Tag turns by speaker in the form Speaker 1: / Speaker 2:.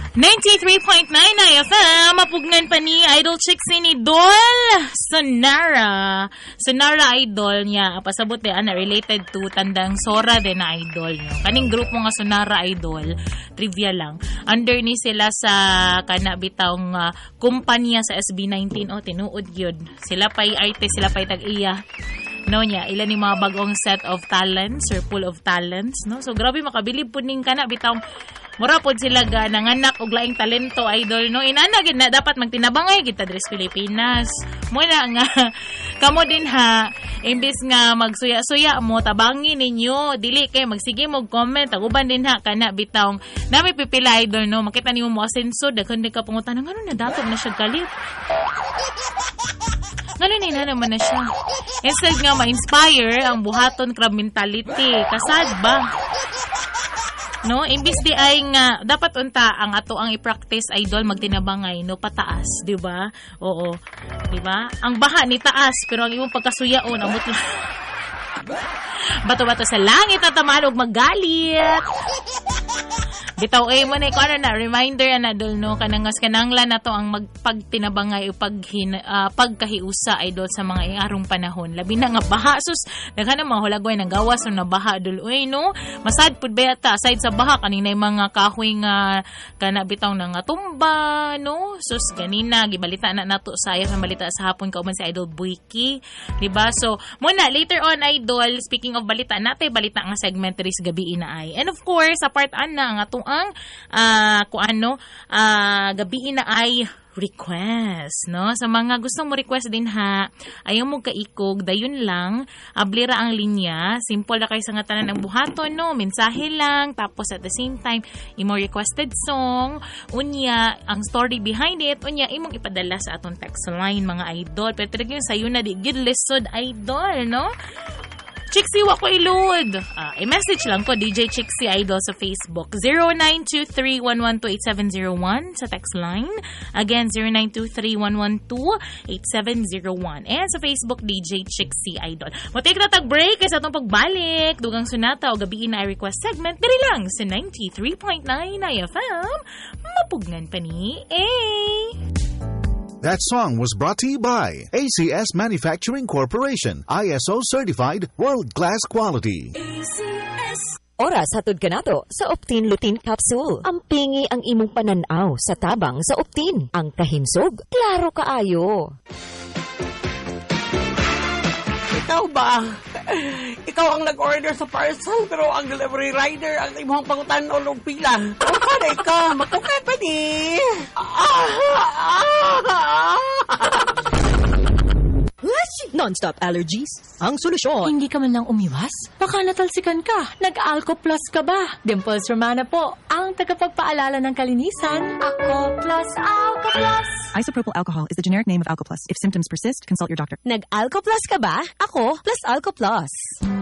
Speaker 1: 93.9 IFM, mapugnan pa ni Idol Chicks ni Idol Sonara. Sonara Idol niya, pasabot din na related to tandang Sora din na Idol niyo. Kaning grupo nga Sonara Idol, trivia lang. Under ni sila sa kanabitang kumpanya sa SB19. O, tinuod yun. Sila pa'y artist, sila pa'y tag-iya. No niya, ilan ni mga bagong set of talents or pool of talents, no? So, grabe makabilib po ning kana bitang mura pod sila ga nanganak og laing talento idol, no? Inana gid na dapat magtinabangay kita dres Pilipinas. Muna nga kamo din ha, imbis nga magsuya-suya mo tabangin ninyo, dili kay magsige mo comment aguban din ha kana bitawng nami pipila idol, no? Makita nimo mo asenso daghan ka pangutan ngano na datot na siya galit. Ngayon na naman na siya. Instead nga ma-inspire ang buhaton crab mentality. Kasad ba? No, imbis di ay nga dapat unta ang ato ang i-practice idol magtinabangay no pataas, di ba? Oo. Di ba? Ang baha ni taas pero ang imong pagkasuyaon amot lang. Bato-bato sa langit at tamaan og magalit. Bitaw mo na ko na reminder na dol no kanangas kananglan nato ang magpagtinabangay o pagkahiusa idol sa mga iarong panahon. Labi na nga baha sus daghan na mga hulagoy nang gawas na baha dol no. Masad pud beta aside sa baha kaninay mga kahoy nga kana bitaw na nga tumba no. Sus ganina gibalita na nato sa sa balita sa hapon kauban si Idol Buiki, di ba? So muna later on idol, speaking of balita natin balita nga segment ris gabi inaay. And of course apart ana nga ang gabi na ay request, no? Sa mga gusto mo request din ha, ayaw mo kaikog, dayon lang, ablira ang linya, simple na kayo sa nga tanan ng buhaton, no? Mensahe lang, tapos at the same time, imo requested song, unya, ang story behind it, unya, imong ipadala sa atong text line, mga idol. Pero talaga yun, sayo na di, good lisod, idol, no? Chixie, wako ilud. I-message lang ko, DJ Chixie Idol sa Facebook. 0923-112-8701 sa text line. Again, 0923-112-8701. And sa Facebook, DJ Chixie Idol. Take na tag-break sa itong pagbalik. Dugang sunata o gabiin na request segment. Diri lang sa 93.9 IFM. Mapugnan pa ni
Speaker 2: That song was brought to you by ACS Manufacturing Corporation, ISO certified world-class quality.
Speaker 3: ACS. Oras hatod kanato sa Optin Lutein Capsule. Ampingi ang imong pananaw sa tabang sa Optin. Ang kahinsog, klaro kaayo.
Speaker 4: Ikaw ba? Ikaw ang nag-order sa parcel pero ang delivery rider ang imong pangutan o pila. O paano ka? Magkukay pa ni.
Speaker 5: Non-stop allergies? Ang solusyon.
Speaker 6: Hindi ka man lang umiwas? Baka natalsikan ka. Nag-Alco Plus ka ba? Dimples Romana po, ang tagapagpaalala ng kalinisan. Ako Plus, Alco Plus.
Speaker 7: Isopropyl alcohol is the generic name of Alco Plus. If symptoms persist, consult your doctor.
Speaker 5: Nag-Alco Plus ka ba? Ako plus Alco Plus.